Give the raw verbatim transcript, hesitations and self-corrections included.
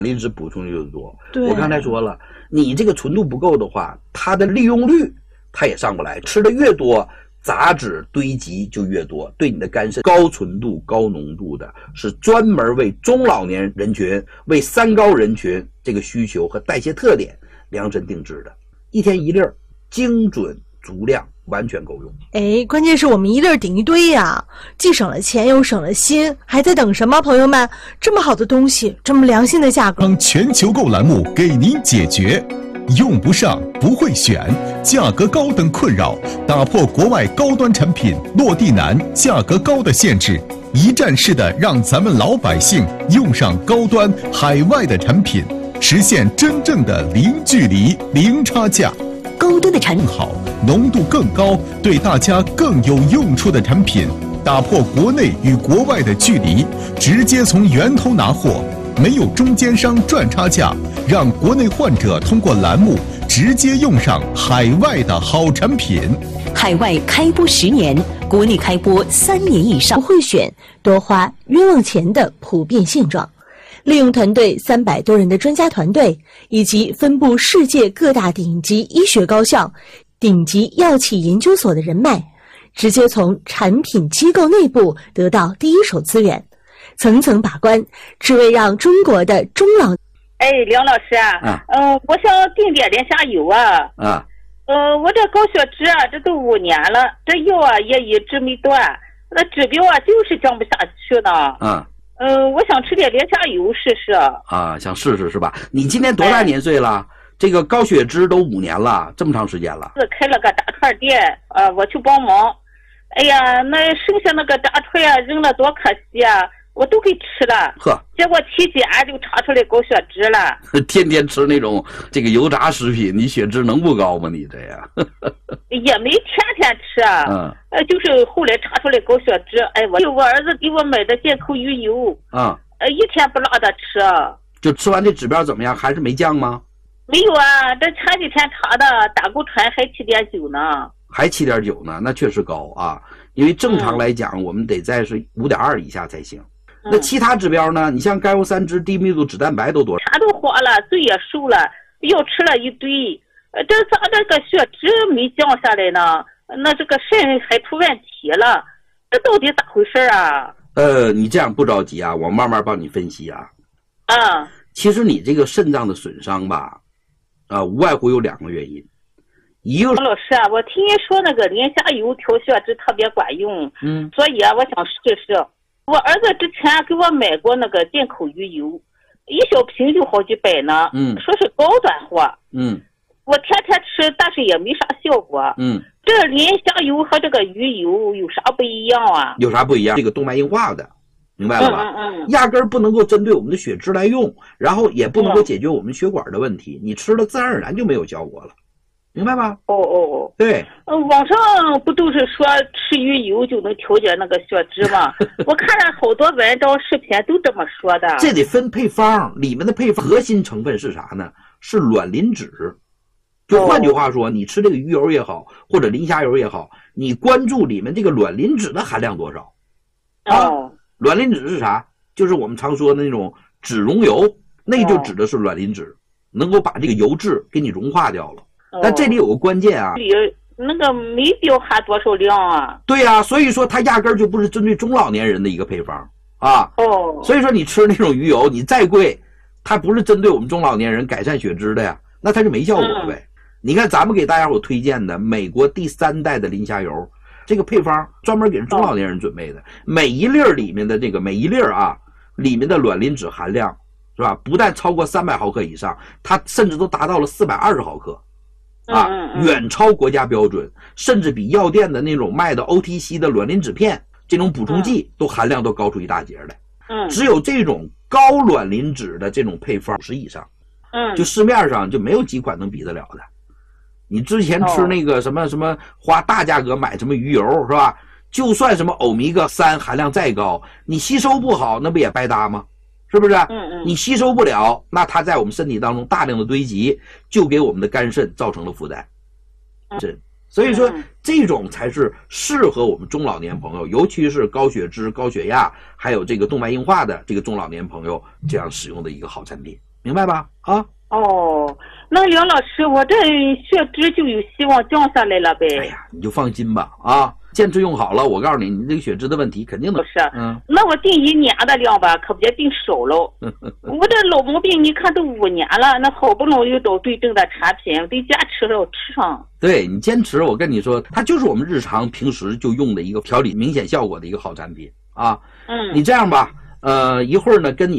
磷脂补充就多。 对， 我刚才说了，你这个纯度不够的话，它的利用率它也上不来，吃的越多，杂质堆积就越多，对你的肝肾高纯度高浓度的是专门为中老年人群为三高人群这个需求和代谢特点量身定制的，一天一粒儿，精准足量，完全够用。 哎，关键是我们一粒顶一堆呀，既省了钱又省了心，还在等什么？朋友们，这么好的东西，这么良心的价格， 让全球购栏目给您解决。用不上不会选，价格高等困扰，打破国外高端产品落地难、价格高的限制，一站式的让咱们老百姓用上高端海外的产品，实现真正的零距离、零差价。 高端的产品好，浓度更高，对大家更有用处的产品，打破国内与国外的距离，直接从源头拿货。没有中间商赚差价，让国内患者通过栏目直接用上海外的好产品。 海外开播十年，国内开播三年以上，不会选多花冤枉钱的普遍现状。利用团队三百多人的专家团队，以及分布世界各大顶级医学高校、顶级药企研究所的人脉，直接从产品机构内部得到第一手资源。层层把关，只为让中国的中老。 哎，梁老师啊， 啊嗯、呃，我想订点莲虾油啊。 啊， 呃，我这高血脂啊，这都五年了，这药啊也一直没断，那指标啊就是降不下去呢。 啊， 呃，我想吃点莲虾油试试。 啊，想试试是吧？你今年多大年岁了？哎、这个高血脂都五年了，这么长时间了。 是开了个炸串店，呃，我去帮忙。哎呀，那剩下那个炸串啊，扔了多可惜啊！我都给吃了， 呵， 结果体检就查出来高血脂了。 天天吃那种这个油炸食品，你血脂能不高吗？你这样也没天天吃啊， 嗯， 呃，就是后来查出来高血脂，哎，我我儿子给我买的健口鱼油， 啊、嗯， 呃，一天不落的吃。 就吃完这指标怎么样？还是没降吗？ 没有啊，这前几天查的胆固醇还七点九呢。 还七点九呢，那确实高啊，因为正常来讲，嗯、我们得在是五点二以下才行。那其他指标呢？你像甘油三酯、低密度脂蛋白都多少？ 钱都花了，嘴也瘦了，药吃了一堆，呃，这咋这个血脂没降下来呢？那这个肾还出问题了，这到底咋回事啊？ 呃，你这样不着急啊，我慢慢帮你分析啊。 啊， 其实你这个肾脏的损伤吧，啊、呃，无外乎有两个原因，一个老师啊，我听你说那个莲虾油调血脂特别管用， 嗯， 所以啊，我想试试。我儿子之前给我买过那个进口鱼油，一小瓶就好几百呢， 嗯， 说是高端货， 嗯， 我天天吃，但是也没啥效果， 嗯， 这莲虾油和这个鱼油有啥不一样啊？ 有啥不一样？这个动脉硬化的，明白了吧？ 嗯嗯嗯， 压根儿不能够针对我们的血脂来用，然后也不能够解决我们血管的问题，你吃了自然而然就没有效果了。明白吗？ 哦哦哦， 对， 呃，网上不都是说吃鱼油就能调节那个血脂吗？我看了好多文章视频都这么说的。 这得分配方，里面的配方核心成分是啥呢？是卵磷脂。就换句话说，你吃这个鱼油也好，或者磷虾油也好，你关注里面这个卵磷脂的含量多少啊？ 哦， 卵磷脂是啥？就是我们常说的那种脂溶油，那就指的是卵磷脂，能够把这个油质给你融化掉了。但这里有个关键啊， 里那个没标含多少量啊？ 对呀、啊，所以说它压根儿就不是针对中老年人的一个配方啊。 哦， 所以说你吃那种鱼油，你再贵，它不是针对我们中老年人改善血脂的呀，那它就没效果呗。嗯、你看咱们给大家伙推荐的美国第三代的磷虾油，这个配方专门给人中老年人准备的，哦、每一粒儿里面的这个每一粒儿啊，里面的卵磷脂含量是吧？不但超过三百毫克以上，它甚至都达到了四百二十毫克。啊，远超国家标准，甚至比药店的那种卖的 O T C 的卵磷脂片这种补充剂都含量都高出一大截来。 嗯， 只有这种高卵磷脂的这种配方五十以上， 嗯， 就市面上就没有几款能比得了的。你之前吃那个什么什么花大价格买什么鱼油是吧？就算什么欧米伽三含量再高，你吸收不好，那不也白搭吗？是不是？ 嗯嗯， 你吸收不了，那它在我们身体当中大量的堆积，就给我们的肝肾造成了负担。是，所以说这种才是适合我们中老年朋友，尤其是高血脂、高血压，还有这个动脉硬化的这个中老年朋友这样使用的一个好产品。 明白吧？啊。 哦，那梁老师，我这血脂就有希望降下来了呗？ 哎呀，你就放心吧，啊，坚持用好了，我告诉你，你这个血脂的问题肯定能。 不是， 嗯， 那我定一年的量吧，可别定少了。我这老毛病，你看都五年了，那好不容易找对症的产品，我得坚持要吃上。 对你坚持，我跟你说，它就是我们日常平时就用的一个调理明显效果的一个好产品啊。 嗯， 你这样吧，呃，一会儿呢跟你